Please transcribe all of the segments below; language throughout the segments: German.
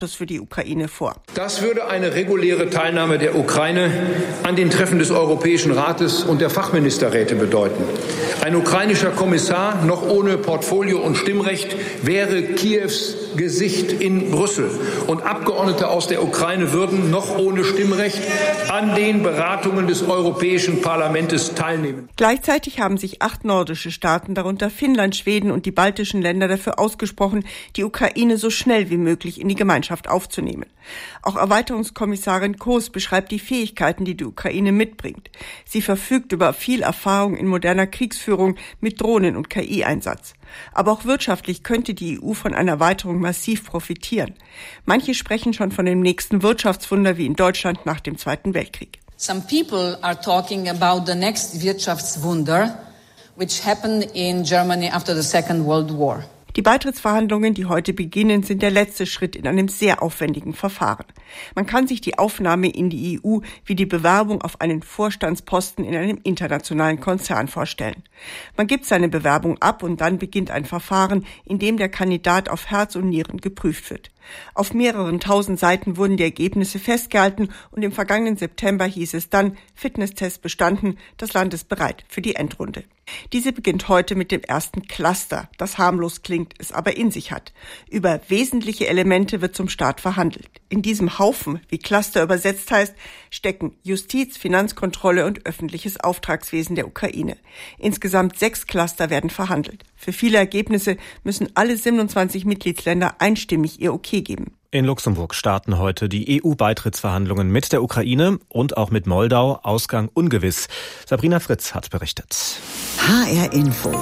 für die Ukraine vor. Das würde eine reguläre Teilnahme der Ukraine an den Treffen des Europäischen Rates und der Fachministerräte bedeuten. Ein ukrainischer Kommissar, noch ohne Portfolio und Stimmrecht, wäre Kiews Gesicht in Brüssel. Und Abgeordnete aus der Ukraine würden noch ohne Stimmrecht an den Beratungen des Europäischen Parlaments teilnehmen. Gleichzeitig haben sich 8 nordische Staaten, darunter Finnland, Schweden und die baltischen Länder, dafür ausgesprochen, die Ukraine so schnell wie möglich in die Gemeinschaft aufzunehmen. Auch Erweiterungskommissarin Kroes beschreibt die Fähigkeiten, die die Ukraine mitbringt. Sie verfügt über viel Erfahrung in moderner Kriegsführung mit Drohnen- und KI-Einsatz. Aber auch wirtschaftlich könnte die EU von einer Erweiterung massiv profitieren. Manche sprechen schon von dem nächsten Wirtschaftswunder wie in Deutschland nach dem Zweiten Weltkrieg. Some people are talking about the next Wirtschaftswunder, which happened in Germany after the Second World War. Die Beitrittsverhandlungen, die heute beginnen, sind der letzte Schritt in einem sehr aufwendigen Verfahren. Man kann sich die Aufnahme in die EU wie die Bewerbung auf einen Vorstandsposten in einem internationalen Konzern vorstellen. Man gibt seine Bewerbung ab und dann beginnt ein Verfahren, in dem der Kandidat auf Herz und Nieren geprüft wird. Auf mehreren 1000 Seiten wurden die Ergebnisse festgehalten und im vergangenen September hieß es dann, Fitnesstest bestanden, das Land ist bereit für die Endrunde. Diese beginnt heute mit dem ersten Cluster, das harmlos klingt, es aber in sich hat. Über wesentliche Elemente wird zum Start verhandelt. In diesem Haufen, wie Cluster übersetzt heißt, stecken Justiz, Finanzkontrolle und öffentliches Auftragswesen der Ukraine. Insgesamt 6 Cluster werden verhandelt. Für viele Ergebnisse müssen alle 27 Mitgliedsländer einstimmig ihr Okay geben. In Luxemburg starten heute die EU-Beitrittsverhandlungen mit der Ukraine und auch mit Moldau. Ausgang ungewiss. Sabrina Fritz hat berichtet. HR Info.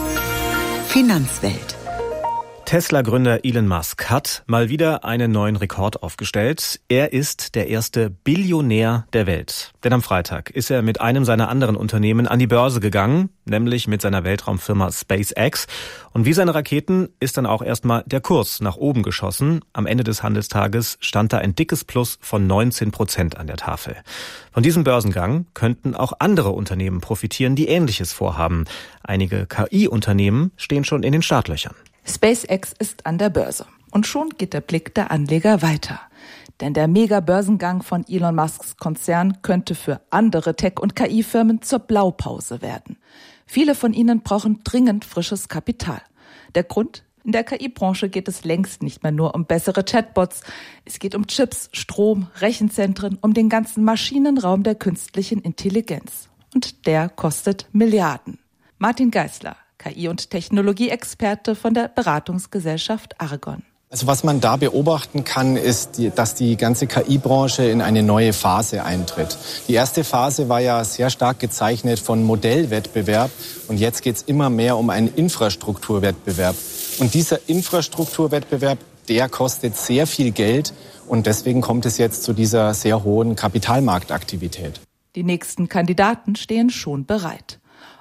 Finanzwelt. Tesla-Gründer Elon Musk hat mal wieder einen neuen Rekord aufgestellt. Er ist der erste Billionär der Welt. Denn am Freitag ist er mit einem seiner anderen Unternehmen an die Börse gegangen, nämlich mit seiner Weltraumfirma SpaceX. Und wie seine Raketen ist dann auch erstmal der Kurs nach oben geschossen. Am Ende des Handelstages stand da ein dickes Plus von 19% an der Tafel. Von diesem Börsengang könnten auch andere Unternehmen profitieren, die Ähnliches vorhaben. Einige KI-Unternehmen stehen schon in den Startlöchern. SpaceX ist an der Börse. Und schon geht der Blick der Anleger weiter. Denn der Mega-Börsengang von Elon Musks Konzern könnte für andere Tech- und KI-Firmen zur Blaupause werden. Viele von ihnen brauchen dringend frisches Kapital. Der Grund? In der KI-Branche geht es längst nicht mehr nur um bessere Chatbots. Es geht um Chips, Strom, Rechenzentren, um den ganzen Maschinenraum der künstlichen Intelligenz. Und der kostet Milliarden. Martin Geisler, KI- und Technologieexperte von der Beratungsgesellschaft Argon. Also was man da beobachten kann, ist, dass die ganze KI-Branche in eine neue Phase eintritt. Die erste Phase war ja sehr stark gezeichnet von Modellwettbewerb und jetzt geht es immer mehr um einen Infrastrukturwettbewerb. Und dieser Infrastrukturwettbewerb, der kostet sehr viel Geld und deswegen kommt es jetzt zu dieser sehr hohen Kapitalmarktaktivität. Die nächsten Kandidaten stehen schon bereit.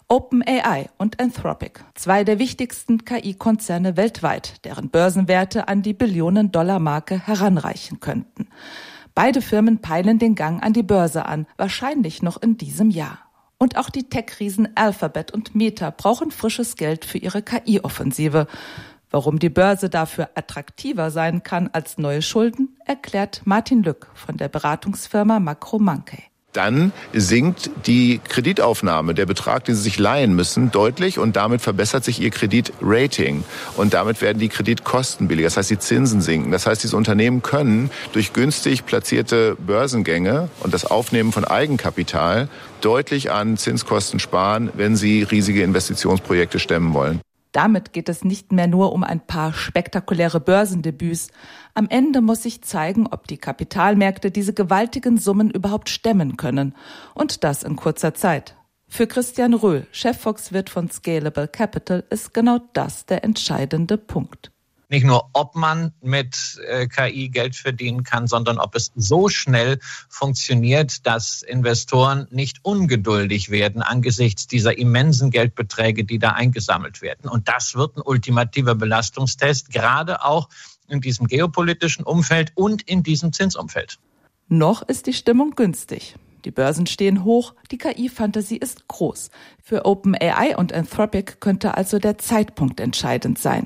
OpenAI und Anthropic, 2 der wichtigsten KI-Konzerne weltweit, deren Börsenwerte an die Billionen-Dollar-Marke heranreichen könnten. Beide Firmen peilen den Gang an die Börse an, wahrscheinlich noch in diesem Jahr. Und auch die Tech-Riesen Alphabet und Meta brauchen frisches Geld für ihre KI-Offensive. Warum die Börse dafür attraktiver sein kann als neue Schulden, erklärt Martin Lück von der Beratungsfirma Macro Monkey. Dann sinkt die Kreditaufnahme, der Betrag, den Sie sich leihen müssen, deutlich und damit verbessert sich Ihr Kreditrating und damit werden die Kreditkosten billiger, das heißt die Zinsen sinken. Das heißt, diese Unternehmen können durch günstig platzierte Börsengänge und das Aufnehmen von Eigenkapital deutlich an Zinskosten sparen, wenn sie riesige Investitionsprojekte stemmen wollen. Damit geht es nicht mehr nur um ein paar spektakuläre Börsendebüts. Am Ende muss sich zeigen, ob die Kapitalmärkte diese gewaltigen Summen überhaupt stemmen können. Und das in kurzer Zeit. Für Christian Röhl, Chefvolkswirt von Scalable Capital, ist genau das der entscheidende Punkt. Nicht nur, ob man mit KI Geld verdienen kann, sondern ob es so schnell funktioniert, dass Investoren nicht ungeduldig werden angesichts dieser immensen Geldbeträge, die da eingesammelt werden. Und das wird ein ultimativer Belastungstest, gerade auch in diesem geopolitischen Umfeld und in diesem Zinsumfeld. Noch ist die Stimmung günstig. Die Börsen stehen hoch, die KI-Fantasie ist groß. Für OpenAI und Anthropic könnte also der Zeitpunkt entscheidend sein.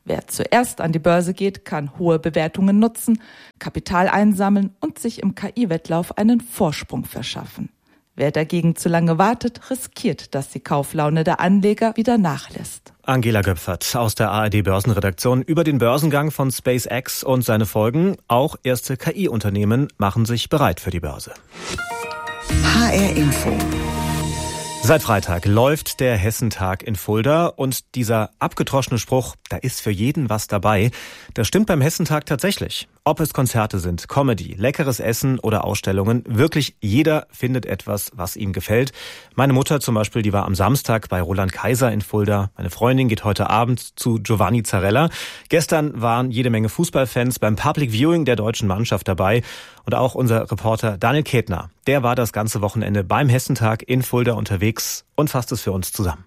Wer zuerst an die Börse geht, kann hohe Bewertungen nutzen, Kapital einsammeln und sich im KI-Wettlauf einen Vorsprung verschaffen. Wer dagegen zu lange wartet, riskiert, dass die Kauflaune der Anleger wieder nachlässt. Angela Göpfert aus der ARD-Börsenredaktion über den Börsengang von SpaceX und seine Folgen. Auch erste KI-Unternehmen machen sich bereit für die Börse. HR Info. Seit Freitag läuft der Hessentag in Fulda und dieser abgedroschene Spruch, da ist für jeden was dabei, das stimmt beim Hessentag tatsächlich. Ob es Konzerte sind, Comedy, leckeres Essen oder Ausstellungen, wirklich jeder findet etwas, was ihm gefällt. Meine Mutter zum Beispiel, die war am Samstag bei Roland Kaiser in Fulda. Meine Freundin geht heute Abend zu Giovanni Zarella. Gestern waren jede Menge Fußballfans beim Public Viewing der deutschen Mannschaft dabei. Und auch unser Reporter Daniel Ketner, der war das ganze Wochenende beim Hessentag in Fulda unterwegs und fasst es für uns zusammen.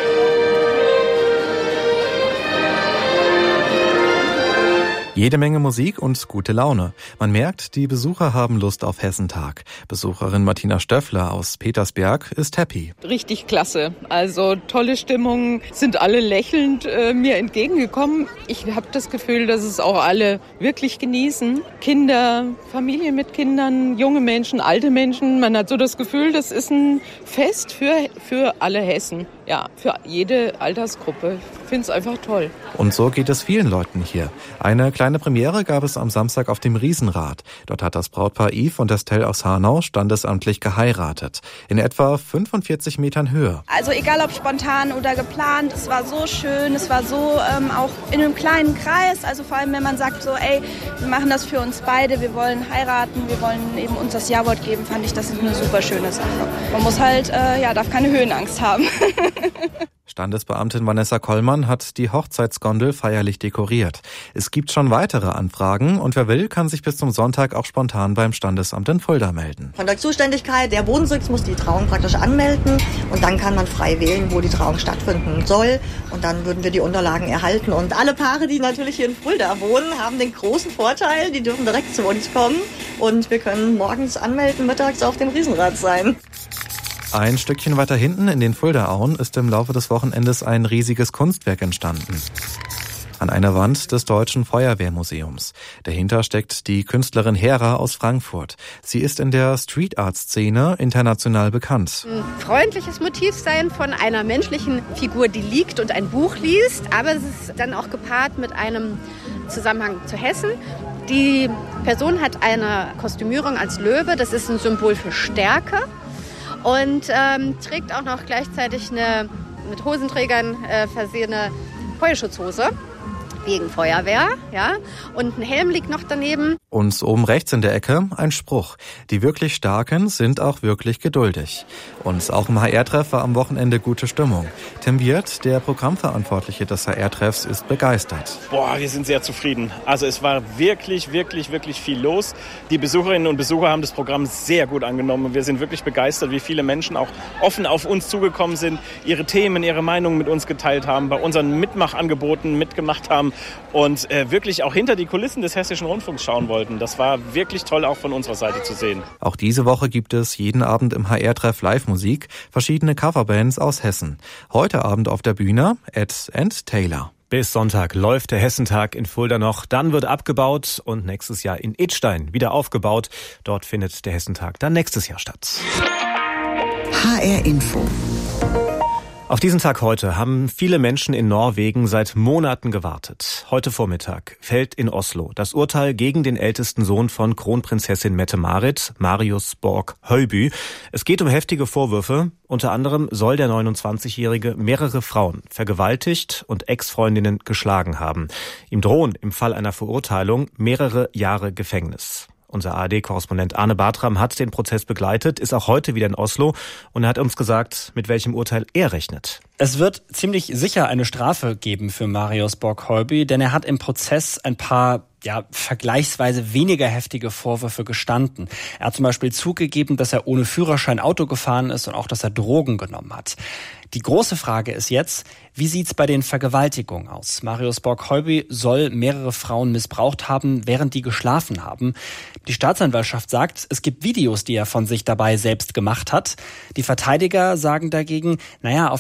Jede Menge Musik und gute Laune. Man merkt, die Besucher haben Lust auf Hessentag. Besucherin Martina Stöffler aus Petersberg ist happy. Richtig klasse. Also tolle Stimmung, sind alle lächelnd mir entgegengekommen. Ich habe das Gefühl, dass es auch alle wirklich genießen. Kinder, Familien mit Kindern, junge Menschen, alte Menschen. Man hat so das Gefühl, das ist ein Fest für alle Hessen. Ja, für jede Altersgruppe. Ich finde es einfach toll. Und so geht es vielen Leuten hier. Eine kleine Premiere gab es am Samstag auf dem Riesenrad. Dort hat das Brautpaar Yves und Estelle aus Hanau standesamtlich geheiratet. In etwa 45 Metern Höhe. Also egal ob spontan oder geplant, es war so schön, es war so auch in einem kleinen Kreis. Also vor allem, wenn man sagt so, ey, wir machen das für uns beide, wir wollen heiraten, wir wollen eben uns das Ja-Wort geben, fand ich, das ist eine super schöne Sache. Man muss halt, darf keine Höhenangst haben. Standesbeamtin Vanessa Kollmann hat die Hochzeitsgondel feierlich dekoriert. Es gibt schon weitere Anfragen und wer will, kann sich bis zum Sonntag auch spontan beim Standesamt in Fulda melden. Von der Zuständigkeit der Bodensitz muss die Trauung praktisch anmelden und dann kann man frei wählen, wo die Trauung stattfinden soll. Und dann würden wir die Unterlagen erhalten. Und alle Paare, die natürlich hier in Fulda wohnen, haben den großen Vorteil, die dürfen direkt zu uns kommen und wir können morgens anmelden, mittags auf dem Riesenrad sein. Ein Stückchen weiter hinten in den Fuldaauen ist im Laufe des Wochenendes ein riesiges Kunstwerk entstanden. An einer Wand des Deutschen Feuerwehrmuseums. Dahinter steckt die Künstlerin Hera aus Frankfurt. Sie ist in der Street-Art-Szene international bekannt. Ein freundliches Motivsein von einer menschlichen Figur, die liegt und ein Buch liest. Aber es ist dann auch gepaart mit einem Zusammenhang zu Hessen. Die Person hat eine Kostümierung als Löwe. Das ist ein Symbol für Stärke. Und trägt auch noch gleichzeitig eine mit Hosenträgern versehene Feuerschutzhose wegen Feuerwehr, ja. Und ein Helm liegt noch daneben. Und oben rechts in der Ecke ein Spruch. Die wirklich Starken sind auch wirklich geduldig. Und auch im HR-Treff war am Wochenende gute Stimmung. Tim Wirth, der Programmverantwortliche des HR-Treffs, ist begeistert. Wir sind sehr zufrieden. Also es war wirklich viel los. Die Besucherinnen und Besucher haben das Programm sehr gut angenommen. Und wir sind wirklich begeistert, wie viele Menschen auch offen auf uns zugekommen sind, ihre Themen, ihre Meinungen mit uns geteilt haben, bei unseren Mitmachangeboten mitgemacht haben und wirklich auch hinter die Kulissen des Hessischen Rundfunks schauen wollten. Das war wirklich toll, auch von unserer Seite zu sehen. Auch diese Woche gibt es jeden Abend im HR-Treff Live-Musik, verschiedene Coverbands aus Hessen. Heute Abend auf der Bühne Ed and Taylor. Bis Sonntag läuft der Hessentag in Fulda noch. Dann wird abgebaut und nächstes Jahr in Idstein wieder aufgebaut. Dort findet der Hessentag dann nächstes Jahr statt. HR Info. Auf diesen Tag heute haben viele Menschen in Norwegen seit Monaten gewartet. Heute Vormittag fällt in Oslo das Urteil gegen den ältesten Sohn von Kronprinzessin Mette-Marit, Marius Borg Høiby. Es geht um heftige Vorwürfe. Unter anderem soll der 29-Jährige mehrere Frauen vergewaltigt und Ex-Freundinnen geschlagen haben. Ihm drohen im Fall einer Verurteilung mehrere Jahre Gefängnis. Unser ARD-Korrespondent Arne Bartram hat den Prozess begleitet, ist auch heute wieder in Oslo und er hat uns gesagt, mit welchem Urteil er rechnet. Es wird ziemlich sicher eine Strafe geben für Marius Borg Høiby, denn er hat im Prozess ein paar vergleichsweise weniger heftige Vorwürfe gestanden. Er hat zum Beispiel zugegeben, dass er ohne Führerschein Auto gefahren ist und auch, dass er Drogen genommen hat. Die große Frage ist jetzt, wie sieht's bei den Vergewaltigungen aus? Marius Borg Høiby soll mehrere Frauen missbraucht haben, während die geschlafen haben. Die Staatsanwaltschaft sagt, es gibt Videos, die er von sich dabei selbst gemacht hat. Die Verteidiger sagen dagegen, auf den Videos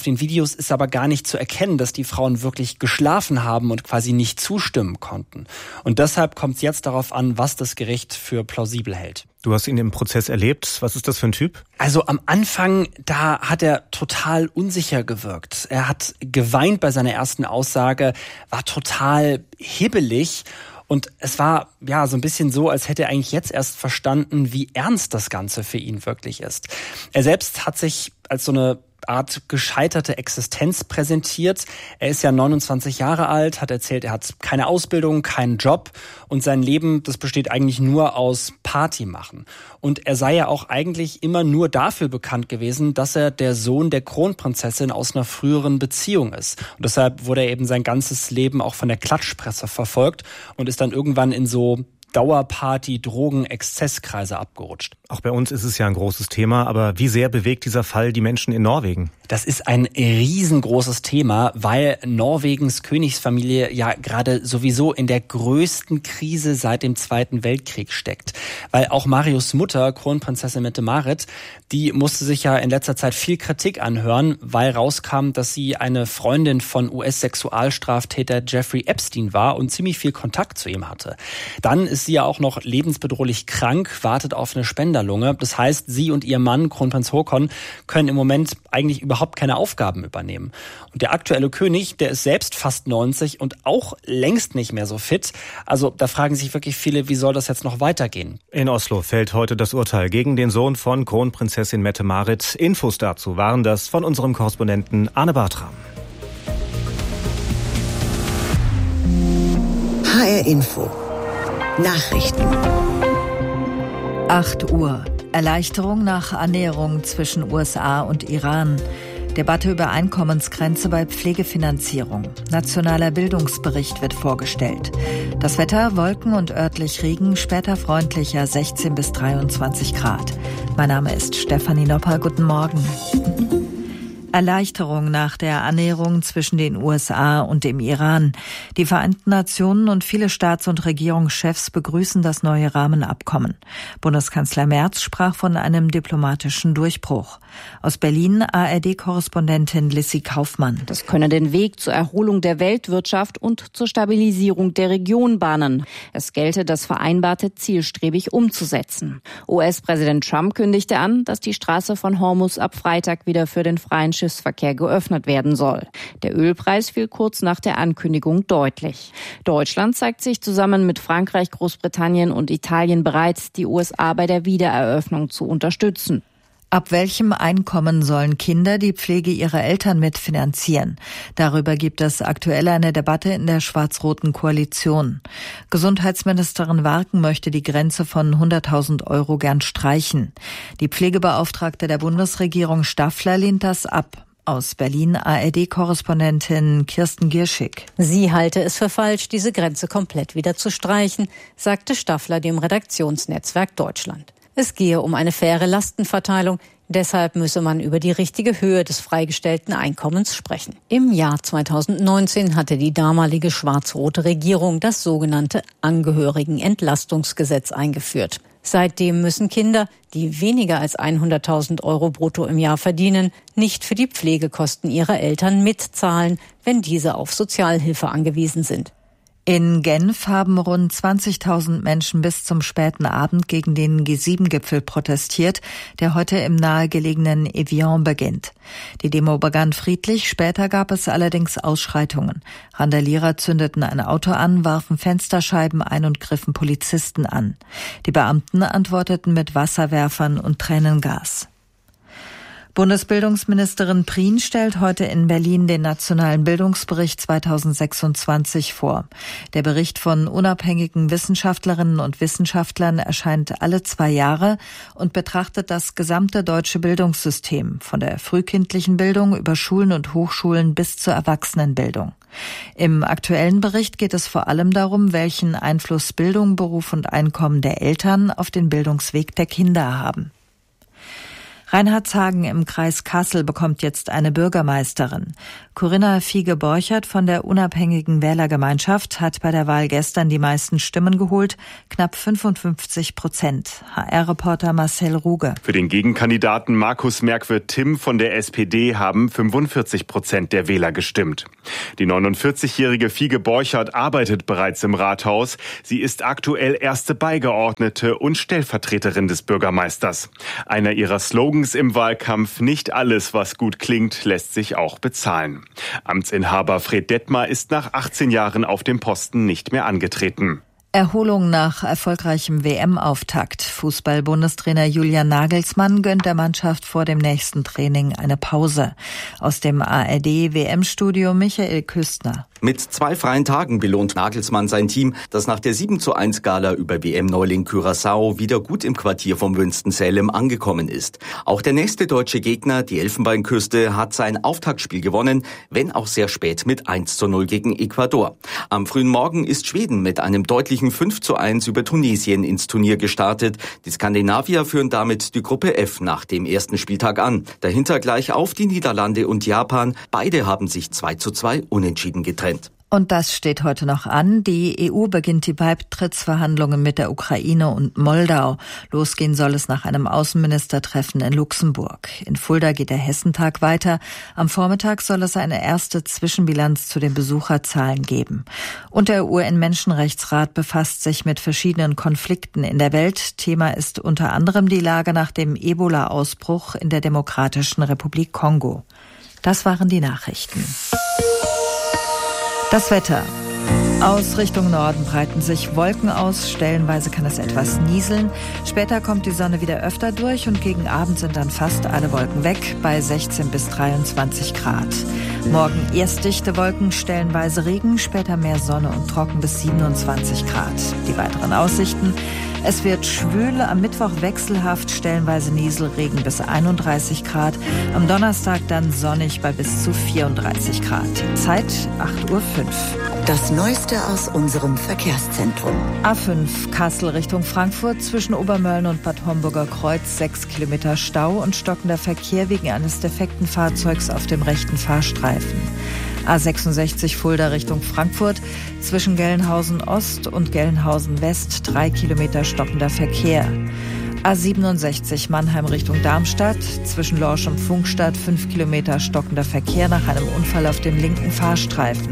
Videos ist aber gar nicht zu erkennen, dass die Frauen wirklich geschlafen haben und quasi nicht zustimmen konnten. Und deshalb kommt es jetzt darauf an, was das Gericht für plausibel hält. Du hast ihn im Prozess erlebt. Was ist das für ein Typ? Also am Anfang, da hat er total unsicher gewirkt. Er hat geweint bei seiner ersten Aussage, war total hibbelig. Und es war ja so ein bisschen so, als hätte er eigentlich jetzt erst verstanden, wie ernst das Ganze für ihn wirklich ist. Er selbst hat sich als so eine Art gescheiterte Existenz präsentiert. Er ist ja 29 Jahre alt, hat erzählt, er hat keine Ausbildung, keinen Job und sein Leben, das besteht eigentlich nur aus Party machen. Und er sei ja auch eigentlich immer nur dafür bekannt gewesen, dass er der Sohn der Kronprinzessin aus einer früheren Beziehung ist. Und deshalb wurde er eben sein ganzes Leben auch von der Klatschpresse verfolgt und ist dann irgendwann in so Dauerparty, Drogen, Exzesskreise abgerutscht. Auch bei uns ist es ja ein großes Thema, aber wie sehr bewegt dieser Fall die Menschen in Norwegen? Das ist ein riesengroßes Thema, weil Norwegens Königsfamilie ja gerade sowieso in der größten Krise seit dem Zweiten Weltkrieg steckt. Weil auch Marius Mutter, Kronprinzessin Mette-Marit, die musste sich ja in letzter Zeit viel Kritik anhören, weil rauskam, dass sie eine Freundin von US-Sexualstraftäter Jeffrey Epstein war und ziemlich viel Kontakt zu ihm hatte. Dann ist sie ja auch noch lebensbedrohlich krank, wartet auf eine Spenderlunge. Das heißt, sie und ihr Mann, Kronprinz Haakon, können im Moment eigentlich überhaupt keine Aufgaben übernehmen. Und der aktuelle König, der ist selbst fast 90 und auch längst nicht mehr so fit. Also da fragen sich wirklich viele, wie soll das jetzt noch weitergehen? In Oslo fällt heute das Urteil gegen den Sohn von Kronprinzessin Mette-Marit. Infos dazu waren das von unserem Korrespondenten Arne Bartram. HR Info. Nachrichten. 8 Uhr. Erleichterung nach Annäherung zwischen USA und Iran. Debatte über Einkommensgrenze bei Pflegefinanzierung. Nationaler Bildungsbericht wird vorgestellt. Das Wetter, Wolken und örtlich Regen, später freundlicher 16 bis 23 Grad. Mein Name ist Stefanie Nopper. Guten Morgen. Erleichterung nach der Annäherung zwischen den USA und dem Iran. Die Vereinten Nationen und viele Staats- und Regierungschefs begrüßen das neue Rahmenabkommen. Bundeskanzler Merz sprach von einem diplomatischen Durchbruch. Aus Berlin ARD-Korrespondentin Lissy Kaufmann. Das könne den Weg zur Erholung der Weltwirtschaft und zur Stabilisierung der Region bahnen. Es gelte, das Vereinbarte zielstrebig umzusetzen. US-Präsident Trump kündigte an, dass die Straße von Hormuz ab Freitag wieder für den freien Schiffsverkehr geöffnet werden soll. Der Ölpreis fiel kurz nach der Ankündigung deutlich. Deutschland zeigt sich zusammen mit Frankreich, Großbritannien und Italien bereit, die USA bei der Wiedereröffnung zu unterstützen. Ab welchem Einkommen sollen Kinder die Pflege ihrer Eltern mitfinanzieren? Darüber gibt es aktuell eine Debatte in der schwarz-roten Koalition. Gesundheitsministerin Warken möchte die Grenze von 100.000 € gern streichen. Die Pflegebeauftragte der Bundesregierung Staffler lehnt das ab. Aus Berlin ARD-Korrespondentin Kirsten Gierschig. Sie halte es für falsch, diese Grenze komplett wieder zu streichen, sagte Staffler dem Redaktionsnetzwerk Deutschland. Es gehe um eine faire Lastenverteilung. Deshalb müsse man über die richtige Höhe des freigestellten Einkommens sprechen. Im Jahr 2019 hatte die damalige schwarz-rote Regierung das sogenannte Angehörigenentlastungsgesetz eingeführt. Seitdem müssen Kinder, die weniger als 100.000 € brutto im Jahr verdienen, nicht für die Pflegekosten ihrer Eltern mitzahlen, wenn diese auf Sozialhilfe angewiesen sind. In Genf haben rund 20.000 Menschen bis zum späten Abend gegen den G7-Gipfel protestiert, der heute im nahegelegenen Evian beginnt. Die Demo begann friedlich, später gab es allerdings Ausschreitungen. Randalierer zündeten ein Auto an, warfen Fensterscheiben ein und griffen Polizisten an. Die Beamten antworteten mit Wasserwerfern und Tränengas. Bundesbildungsministerin Prien stellt heute in Berlin den Nationalen Bildungsbericht 2026 vor. Der Bericht von unabhängigen Wissenschaftlerinnen und Wissenschaftlern erscheint alle 2 Jahre und betrachtet das gesamte deutsche Bildungssystem, von der frühkindlichen Bildung über Schulen und Hochschulen bis zur Erwachsenenbildung. Im aktuellen Bericht geht es vor allem darum, welchen Einfluss Bildung, Beruf und Einkommen der Eltern auf den Bildungsweg der Kinder haben. Reinhardshagen im Kreis Kassel bekommt jetzt eine Bürgermeisterin. Corinna Fiege-Borchert von der Unabhängigen Wählergemeinschaft hat bei der Wahl gestern die meisten Stimmen geholt, knapp 55%. HR-Reporter Marcel Ruge. Für den Gegenkandidaten Markus Merkwirth-Timm von der SPD haben 45% der Wähler gestimmt. Die 49-jährige Fiege-Borchert arbeitet bereits im Rathaus. Sie ist aktuell erste Beigeordnete und Stellvertreterin des Bürgermeisters. Einer ihrer Slogans im Wahlkampf: Nicht alles, was gut klingt, lässt sich auch bezahlen. Amtsinhaber Fred Detmar ist nach 18 Jahren auf dem Posten nicht mehr angetreten. Erholung nach erfolgreichem WM-Auftakt. Fußball-Bundestrainer Julian Nagelsmann gönnt der Mannschaft vor dem nächsten Training eine Pause. Aus dem ARD-WM-Studio Michael Küstner. Mit 2 freien Tagen belohnt Nagelsmann sein Team, das nach der 7:1-Gala über WM-Neuling Curaçao wieder gut im Quartier von Winston-Salem angekommen ist. Auch der nächste deutsche Gegner, die Elfenbeinküste, hat sein Auftaktspiel gewonnen, wenn auch sehr spät mit 1:0 gegen Ecuador. Am frühen Morgen ist Schweden mit einem deutlichen 5:1 über Tunesien ins Turnier gestartet. Die Skandinavier führen damit die Gruppe F nach dem ersten Spieltag an. Dahinter gleich auf die Niederlande und Japan. Beide haben sich 2:2 unentschieden getrennt. Und das steht heute noch an. Die EU beginnt die Beitrittsverhandlungen mit der Ukraine und Moldau. Losgehen soll es nach einem Außenministertreffen in Luxemburg. In Fulda geht der Hessentag weiter. Am Vormittag soll es eine erste Zwischenbilanz zu den Besucherzahlen geben. Und der UN-Menschenrechtsrat befasst sich mit verschiedenen Konflikten in der Welt. Thema ist unter anderem die Lage nach dem Ebola-Ausbruch in der Demokratischen Republik Kongo. Das waren die Nachrichten. Das Wetter. Aus Richtung Norden breiten sich Wolken aus. Stellenweise kann es etwas nieseln. Später kommt die Sonne wieder öfter durch und gegen Abend sind dann fast alle Wolken weg bei 16 bis 23 Grad. Morgen erst dichte Wolken, stellenweise Regen, später mehr Sonne und trocken bis 27 Grad. Die weiteren Aussichten: Es wird schwül, am Mittwoch wechselhaft, stellenweise Nieselregen bis 31 Grad. Am Donnerstag dann sonnig bei bis zu 34 Grad. Zeit 8:05 Uhr. Das Neueste aus unserem Verkehrszentrum. A5 Kassel Richtung Frankfurt zwischen Obermölln und Bad Homburger Kreuz 6 Kilometer Stau und stockender Verkehr wegen eines defekten Fahrzeugs auf dem rechten Fahrstreifen. A66 Fulda Richtung Frankfurt zwischen Gelnhausen Ost und Gelnhausen West 3 Kilometer stockender Verkehr. A67 Mannheim Richtung Darmstadt zwischen Lorsch und Pfungstadt 5 Kilometer stockender Verkehr nach einem Unfall auf dem linken Fahrstreifen.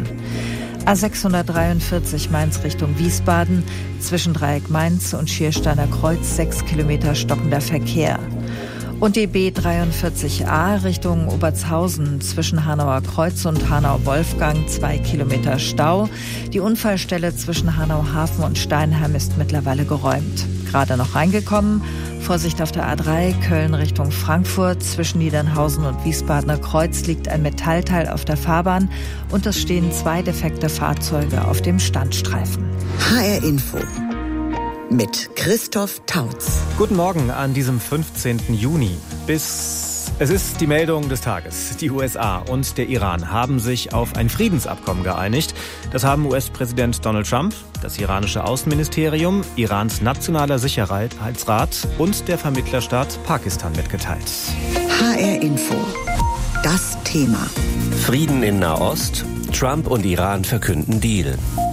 A643 Mainz Richtung Wiesbaden zwischen Dreieck Mainz und Schiersteiner Kreuz 6 Kilometer stockender Verkehr. Und die B43a Richtung Obertshausen zwischen Hanauer Kreuz und Hanau-Wolfgang 2 Kilometer Stau. Die Unfallstelle zwischen Hanau-Hafen und Steinheim ist mittlerweile geräumt. Gerade noch reingekommen: Vorsicht auf der A3 Köln Richtung Frankfurt. Zwischen Niedernhausen und Wiesbadener Kreuz liegt ein Metallteil auf der Fahrbahn und es stehen 2 defekte Fahrzeuge auf dem Standstreifen. HR Info mit Christoph Tautz. Guten Morgen an diesem 15. Juni. Es ist die Meldung des Tages. Die USA und der Iran haben sich auf ein Friedensabkommen geeinigt. Das haben US-Präsident Donald Trump, das iranische Außenministerium, Irans nationaler Sicherheitsrat und der Vermittlerstaat Pakistan mitgeteilt. HR Info. Das Thema. Frieden in Nahost. Trump und Iran verkünden Deal.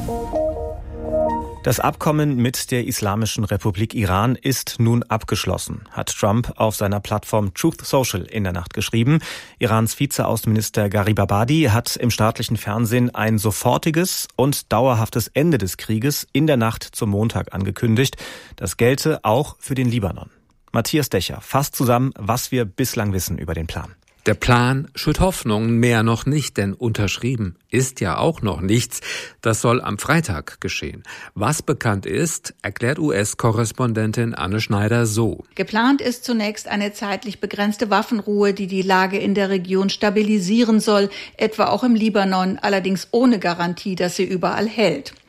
Das Abkommen mit der Islamischen Republik Iran ist nun abgeschlossen, hat Trump auf seiner Plattform Truth Social in der Nacht geschrieben. Irans Vize-Außenminister Garibabadi hat im staatlichen Fernsehen ein sofortiges und dauerhaftes Ende des Krieges in der Nacht zum Montag angekündigt. Das gelte auch für den Libanon. Matthias Decher fasst zusammen, was wir bislang wissen über den Plan. Der Plan schürt Hoffnung, mehr noch nicht, denn unterschrieben ist ja auch noch nichts. Das soll am Freitag geschehen. Was bekannt ist, erklärt US-Korrespondentin Anne Schneider so. Geplant ist zunächst eine zeitlich begrenzte Waffenruhe, die die Lage in der Region stabilisieren soll, etwa auch im Libanon, allerdings ohne Garantie, dass sie überall hält.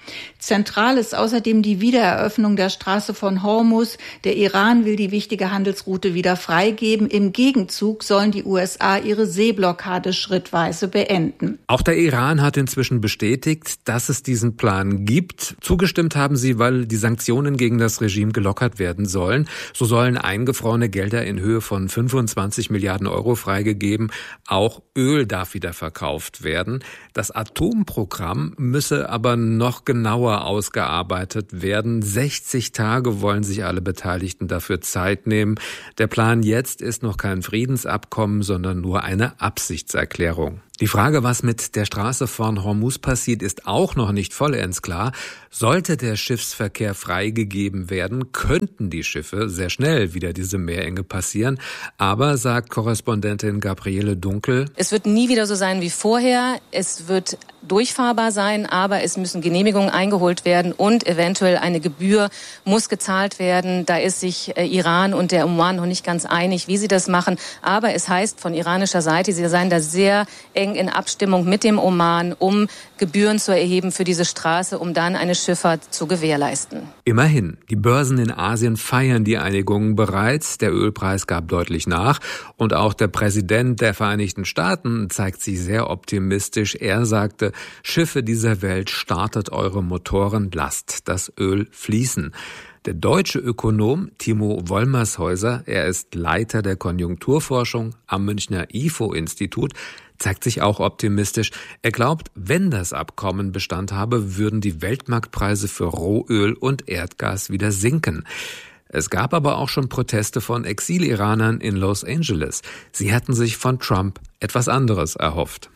Zentral ist außerdem die Wiedereröffnung der Straße von Hormuz. Der Iran will die wichtige Handelsroute wieder freigeben. Im Gegenzug sollen die USA ihre Seeblockade schrittweise beenden. Auch der Iran hat inzwischen bestätigt, dass es diesen Plan gibt. Zugestimmt haben sie, weil die Sanktionen gegen das Regime gelockert werden sollen. So sollen eingefrorene Gelder in Höhe von 25 Milliarden Euro freigegeben. Auch Öl darf wieder verkauft werden. Das Atomprogramm müsse aber noch genauer ausgearbeitet werden. 60 Tage wollen sich alle Beteiligten dafür Zeit nehmen. Der Plan jetzt ist noch kein Friedensabkommen, sondern nur eine Absichtserklärung. Die Frage, was mit der Straße von Hormuz passiert, ist auch noch nicht vollends klar. Sollte der Schiffsverkehr freigegeben werden, könnten die Schiffe sehr schnell wieder diese Meerenge passieren. Aber, sagt Korrespondentin Gabriele Dunkel, es wird nie wieder so sein wie vorher. Es wird durchfahrbar sein, aber es müssen Genehmigungen eingeholt werden und eventuell eine Gebühr muss gezahlt werden. Da ist sich Iran und der Oman noch nicht ganz einig, wie sie das machen. Aber es heißt von iranischer Seite, sie seien da sehr eng in Abstimmung mit dem Oman, um Gebühren zu erheben für diese Straße, um dann eine Schifffahrt zu gewährleisten. Immerhin, die Börsen in Asien feiern die Einigungen bereits. Der Ölpreis gab deutlich nach. Und auch der Präsident der Vereinigten Staaten zeigt sich sehr optimistisch. Er sagte, Schiffe dieser Welt, startet eure Motoren, lasst das Öl fließen. Der deutsche Ökonom Timo Wollmershäuser, er ist Leiter der Konjunkturforschung am Münchner IFO-Institut, zeigt sich auch optimistisch. Er glaubt, wenn das Abkommen Bestand habe, würden die Weltmarktpreise für Rohöl und Erdgas wieder sinken. Es gab aber auch schon Proteste von Exil-Iranern in Los Angeles. Sie hatten sich von Trump etwas anderes erhofft.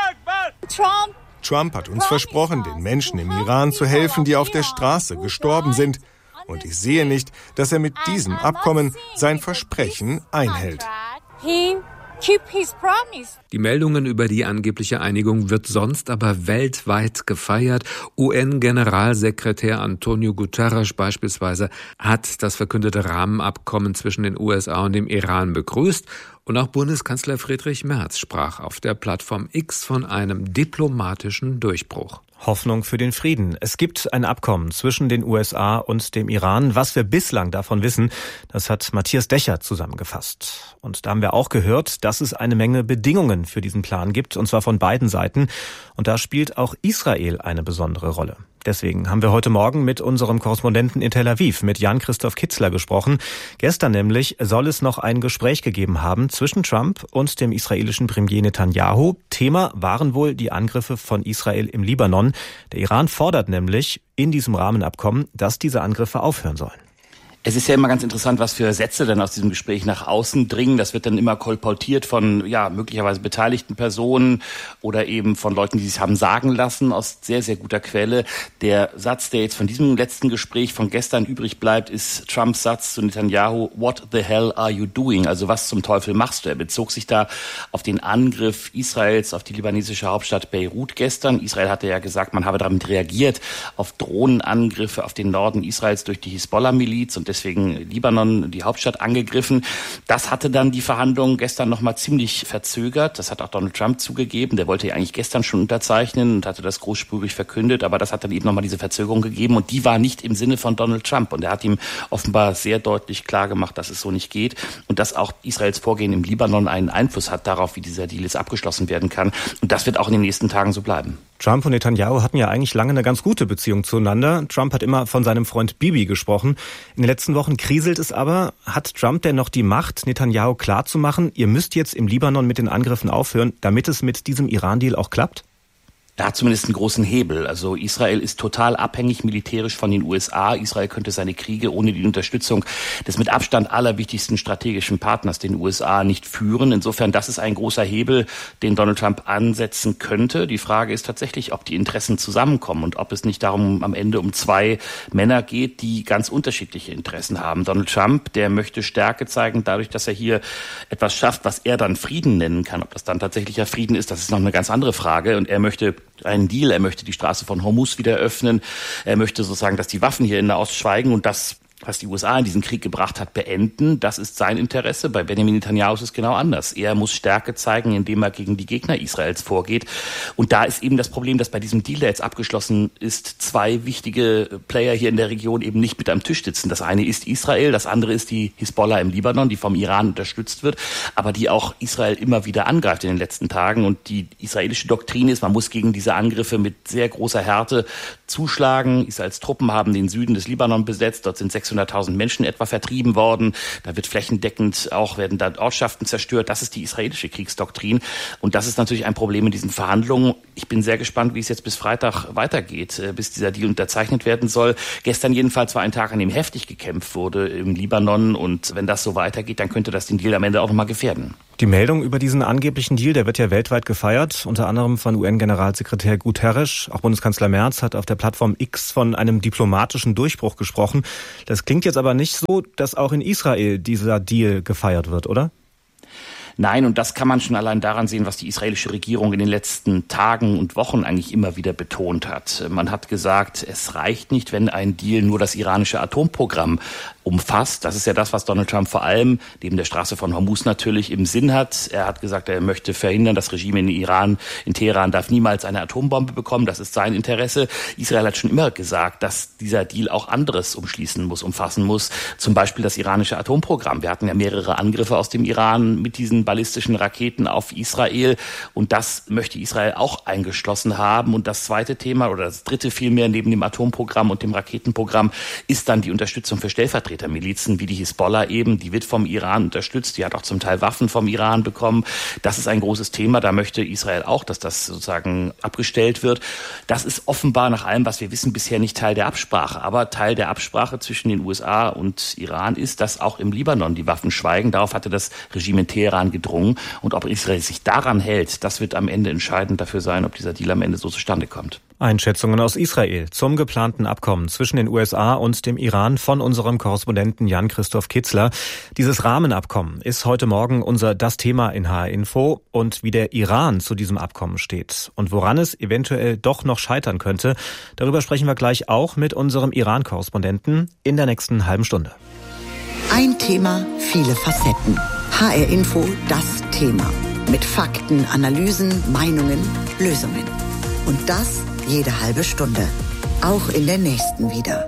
Trump hat uns versprochen, den Menschen im Iran zu helfen, die auf der Straße gestorben sind. Und ich sehe nicht, dass er mit diesem Abkommen sein Versprechen einhält. Die Meldungen über die angebliche Einigung wird sonst aber weltweit gefeiert. UN-Generalsekretär Antonio Guterres beispielsweise hat das verkündete Rahmenabkommen zwischen den USA und dem Iran begrüßt. Und auch Bundeskanzler Friedrich Merz sprach auf der Plattform X von einem diplomatischen Durchbruch. Hoffnung für den Frieden. Es gibt ein Abkommen zwischen den USA und dem Iran. Was wir bislang davon wissen, das hat Matthias Decher zusammengefasst. Und da haben wir auch gehört, dass es eine Menge Bedingungen für diesen Plan gibt, und zwar von beiden Seiten. Und da spielt auch Israel eine besondere Rolle. Deswegen haben wir heute Morgen mit unserem Korrespondenten in Tel Aviv, mit Jan-Christoph Kitzler, gesprochen. Gestern nämlich soll es noch ein Gespräch gegeben haben zwischen Trump und dem israelischen Premier Netanyahu. Thema waren wohl die Angriffe von Israel im Libanon. Der Iran fordert nämlich in diesem Rahmenabkommen, dass diese Angriffe aufhören sollen. Es ist ja immer ganz interessant, was für Sätze dann aus diesem Gespräch nach außen dringen. Das wird dann immer kolportiert von möglicherweise beteiligten Personen oder eben von Leuten, die sich haben sagen lassen aus sehr, sehr guter Quelle. Der Satz, der jetzt von diesem letzten Gespräch von gestern übrig bleibt, ist Trumps Satz zu Netanyahu: What the hell are you doing? Also was zum Teufel machst du? Er bezog sich da auf den Angriff Israels auf die libanesische Hauptstadt Beirut gestern. Israel hatte ja gesagt, man habe damit reagiert auf Drohnenangriffe auf den Norden Israels durch die Hisbollah-Miliz und deswegen Libanon, die Hauptstadt, angegriffen. Das hatte dann die Verhandlungen gestern nochmal ziemlich verzögert. Das hat auch Donald Trump zugegeben. Der wollte ja eigentlich gestern schon unterzeichnen und hatte das großspurig verkündet. Aber das hat dann eben nochmal diese Verzögerung gegeben. Und die war nicht im Sinne von Donald Trump. Und er hat ihm offenbar sehr deutlich klar gemacht, dass es so nicht geht. Und dass auch Israels Vorgehen im Libanon einen Einfluss hat darauf, wie dieser Deal jetzt abgeschlossen werden kann. Und das wird auch in den nächsten Tagen so bleiben. Trump und Netanyahu hatten ja eigentlich lange eine ganz gute Beziehung zueinander. Trump hat immer von seinem Freund Bibi gesprochen. In den letzten Wochen kriselt es aber. Hat Trump denn noch die Macht, Netanyahu klarzumachen, ihr müsst jetzt im Libanon mit den Angriffen aufhören, damit es mit diesem Iran-Deal auch klappt? Er hat zumindest einen großen Hebel. Also Israel ist total abhängig militärisch von den USA. Israel könnte seine Kriege ohne die Unterstützung des mit Abstand allerwichtigsten strategischen Partners, den USA, nicht führen. Insofern, das ist ein großer Hebel, den Donald Trump ansetzen könnte. Die Frage ist tatsächlich, ob die Interessen zusammenkommen und ob es nicht darum am Ende um zwei Männer geht, die ganz unterschiedliche Interessen haben. Donald Trump, der möchte Stärke zeigen, dadurch, dass er hier etwas schafft, was er dann Frieden nennen kann. Ob das dann tatsächlicher Frieden ist, das ist noch eine ganz andere Frage. Und er möchte einen Deal, er möchte die Straße von Hormuz wieder öffnen, er möchte sozusagen, dass die Waffen hier in Nahost schweigen und das was die USA in diesen Krieg gebracht hat, beenden. Das ist sein Interesse. Bei Benjamin Netanyahu ist es genau anders. Er muss Stärke zeigen, indem er gegen die Gegner Israels vorgeht. Und da ist eben das Problem, dass bei diesem Deal, der jetzt abgeschlossen ist, 2 wichtige Player hier in der Region eben nicht mit am Tisch sitzen. Das eine ist Israel, das andere ist die Hisbollah im Libanon, die vom Iran unterstützt wird, aber die auch Israel immer wieder angreift in den letzten Tagen. Und die israelische Doktrin ist, man muss gegen diese Angriffe mit sehr großer Härte zuschlagen. Israels Truppen haben den Süden des Libanon besetzt. Dort sind 600.000 Menschen etwa vertrieben worden. Da wird flächendeckend werden da Ortschaften zerstört. Das ist die israelische Kriegsdoktrin. Und das ist natürlich ein Problem in diesen Verhandlungen. Ich bin sehr gespannt, wie es jetzt bis Freitag weitergeht, bis dieser Deal unterzeichnet werden soll. Gestern jedenfalls war ein Tag, an dem heftig gekämpft wurde im Libanon. Und wenn das so weitergeht, dann könnte das den Deal am Ende auch nochmal gefährden. Die Meldung über diesen angeblichen Deal, der wird ja weltweit gefeiert, unter anderem von UN-Generalsekretär Guterres. Auch Bundeskanzler Merz hat auf der Plattform X von einem diplomatischen Durchbruch gesprochen. Das klingt jetzt aber nicht so, dass auch in Israel dieser Deal gefeiert wird, oder? Nein, und das kann man schon allein daran sehen, was die israelische Regierung in den letzten Tagen und Wochen eigentlich immer wieder betont hat. Man hat gesagt, es reicht nicht, wenn ein Deal nur das iranische Atomprogramm umfasst. Das ist ja das, was Donald Trump vor allem neben der Straße von Hormuz natürlich im Sinn hat. Er hat gesagt, er möchte verhindern, das Regime in Iran, in Teheran darf niemals eine Atombombe bekommen. Das ist sein Interesse. Israel hat schon immer gesagt, dass dieser Deal auch anderes umfassen muss. Zum Beispiel das iranische Atomprogramm. Wir hatten ja mehrere Angriffe aus dem Iran mit diesen ballistischen Raketen auf Israel. Und das möchte Israel auch eingeschlossen haben. Und das zweite Thema oder das dritte vielmehr neben dem Atomprogramm und dem Raketenprogramm ist dann die Unterstützung für Stellvertretermilizen wie die Hisbollah eben. Die wird vom Iran unterstützt. Die hat auch zum Teil Waffen vom Iran bekommen. Das ist ein großes Thema. Da möchte Israel auch, dass das sozusagen abgestellt wird. Das ist offenbar nach allem, was wir wissen, bisher nicht Teil der Absprache. Aber Teil der Absprache zwischen den USA und Iran ist, dass auch im Libanon die Waffen schweigen. Darauf hatte das Regime in Teheran gedrungen. Und ob Israel sich daran hält, das wird am Ende entscheidend dafür sein, ob dieser Deal am Ende so zustande kommt. Einschätzungen aus Israel zum geplanten Abkommen zwischen den USA und dem Iran von unserem Korrespondenten Jan-Christoph Kitzler. Dieses Rahmenabkommen ist heute Morgen das Thema in HR Info. Und wie der Iran zu diesem Abkommen steht und woran es eventuell doch noch scheitern könnte, darüber sprechen wir gleich auch mit unserem Iran-Korrespondenten in der nächsten halben Stunde. Ein Thema, viele Facetten. HR Info, das Thema. Mit Fakten, Analysen, Meinungen, Lösungen. Und das jede halbe Stunde. Auch in der nächsten wieder.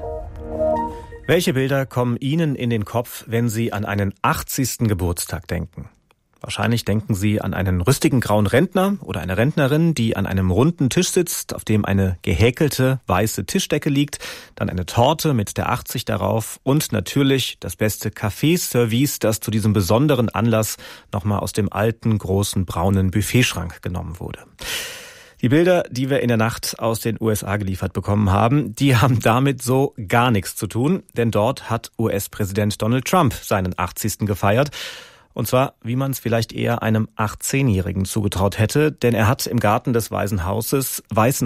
Welche Bilder kommen Ihnen in den Kopf, wenn Sie an einen 80. Geburtstag denken? Wahrscheinlich denken Sie an einen rüstigen grauen Rentner oder eine Rentnerin, die an einem runden Tisch sitzt, auf dem eine gehäkelte weiße Tischdecke liegt, dann eine Torte mit der 80 darauf und natürlich das beste Kaffeeservice, das zu diesem besonderen Anlass nochmal aus dem alten, großen, braunen Buffetschrank genommen wurde. Die Bilder, die wir in der Nacht aus den USA geliefert bekommen haben, die haben damit so gar nichts zu tun, denn dort hat US-Präsident Donald Trump seinen 80. gefeiert. Und zwar, wie man es vielleicht eher einem 18-Jährigen zugetraut hätte, denn er hat im Garten des Weißen Hauses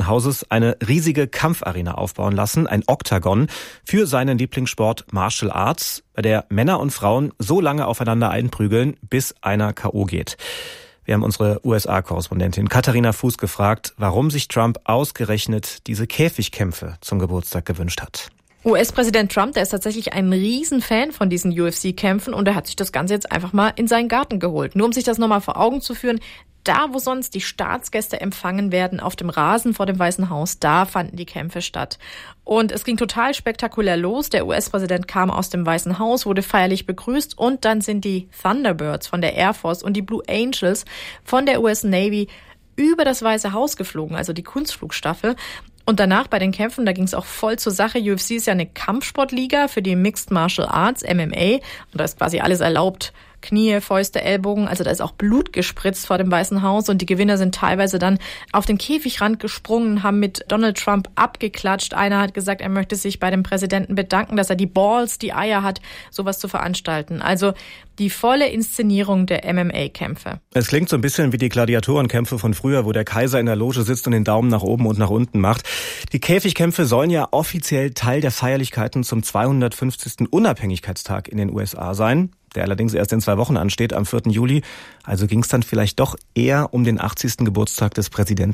eine riesige Kampfarena aufbauen lassen, ein Oktagon, für seinen Lieblingssport Martial Arts, bei der Männer und Frauen so lange aufeinander einprügeln, bis einer K.O. geht. Wir haben unsere USA-Korrespondentin Katharina Fuß gefragt, warum sich Trump ausgerechnet diese Käfigkämpfe zum Geburtstag gewünscht hat. US-Präsident Trump, der ist tatsächlich ein Riesenfan von diesen UFC-Kämpfen und er hat sich das Ganze jetzt einfach mal in seinen Garten geholt. Nur um sich das nochmal vor Augen zu führen, da wo sonst die Staatsgäste empfangen werden, auf dem Rasen vor dem Weißen Haus, da fanden die Kämpfe statt. Und es ging total spektakulär los. Der US-Präsident kam aus dem Weißen Haus, wurde feierlich begrüßt und dann sind die Thunderbirds von der Air Force und die Blue Angels von der US Navy über das Weiße Haus geflogen, also die Kunstflugstaffel. Und danach bei den Kämpfen, da ging es auch voll zur Sache. UFC ist ja eine Kampfsportliga für die Mixed Martial Arts, MMA. Und da ist quasi alles erlaubt. Knie, Fäuste, Ellbogen, also da ist auch Blut gespritzt vor dem Weißen Haus und die Gewinner sind teilweise dann auf den Käfigrand gesprungen, haben mit Donald Trump abgeklatscht. Einer hat gesagt, er möchte sich bei dem Präsidenten bedanken, dass er die Balls, die Eier hat, sowas zu veranstalten. Also die volle Inszenierung der MMA-Kämpfe. Es klingt so ein bisschen wie die Gladiatorenkämpfe von früher, wo der Kaiser in der Loge sitzt und den Daumen nach oben und nach unten macht. Die Käfigkämpfe sollen ja offiziell Teil der Feierlichkeiten zum 250. Unabhängigkeitstag in den USA sein, der allerdings erst in 2 Wochen ansteht, am 4. Juli. Also ging es dann vielleicht doch eher um den 80. Geburtstag des Präsidenten?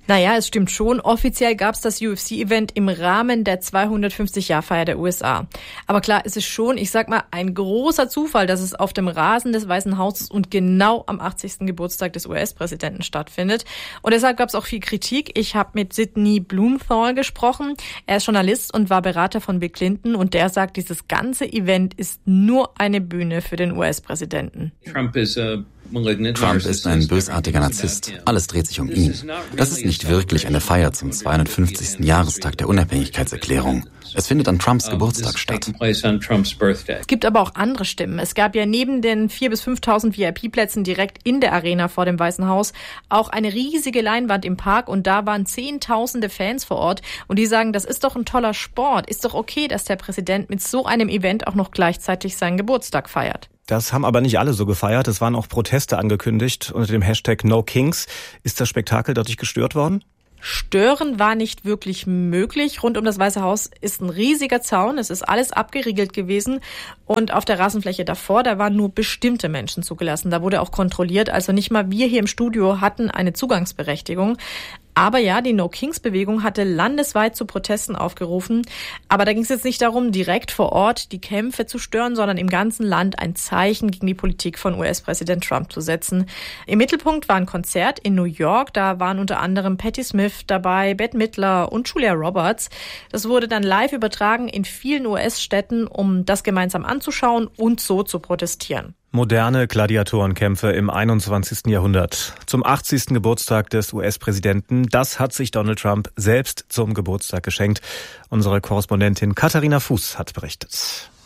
Naja, es stimmt schon. Offiziell gab es das UFC-Event im Rahmen der 250-Jahr-Feier der USA. Aber klar, es ist schon, ich sag mal, ein großer Zufall, dass es auf dem Rasen des Weißen Hauses und genau am 80. Geburtstag des US-Präsidenten stattfindet. Und deshalb gab es auch viel Kritik. Ich habe mit Sidney Blumenthal gesprochen. Er ist Journalist und war Berater von Bill Clinton. Und der sagt, dieses ganze Event ist nur eine Bühne für den US-Präsidenten. Trump ist ein bösartiger Narzisst. Alles dreht sich um ihn. Das ist nicht wirklich eine Feier zum 250. Jahrestag der Unabhängigkeitserklärung. Es findet an Trumps Geburtstag statt. Es gibt aber auch andere Stimmen. Es gab ja neben den 4.000 bis 5.000 VIP-Plätzen direkt in der Arena vor dem Weißen Haus auch eine riesige Leinwand im Park und da waren Zehntausende Fans vor Ort und die sagen, das ist doch ein toller Sport. Ist doch okay, dass der Präsident mit so einem Event auch noch gleichzeitig seinen Geburtstag feiert. Das haben aber nicht alle so gefeiert. Es waren auch Proteste angekündigt unter dem Hashtag #NoKings. Ist das Spektakel dadurch gestört worden? Stören war nicht wirklich möglich. Rund um das Weiße Haus ist ein riesiger Zaun. Es ist alles abgeriegelt gewesen. Und auf der Rasenfläche davor, da waren nur bestimmte Menschen zugelassen. Da wurde auch kontrolliert. Also nicht mal wir hier im Studio hatten eine Zugangsberechtigung. Aber ja, die No-Kings-Bewegung hatte landesweit zu Protesten aufgerufen. Aber da ging es jetzt nicht darum, direkt vor Ort die Kämpfe zu stören, sondern im ganzen Land ein Zeichen gegen die Politik von US-Präsident Trump zu setzen. Im Mittelpunkt war ein Konzert in New York. Da waren unter anderem Patti Smith dabei, Bette Midler und Julia Roberts. Das wurde dann live übertragen in vielen US-Städten, um das gemeinsam anzuschauen und so zu protestieren. Moderne Gladiatorenkämpfe im 21. Jahrhundert. Zum 80. Geburtstag des US-Präsidenten. Das hat sich Donald Trump selbst zum Geburtstag geschenkt. Unsere Korrespondentin Katharina Fuß hat berichtet.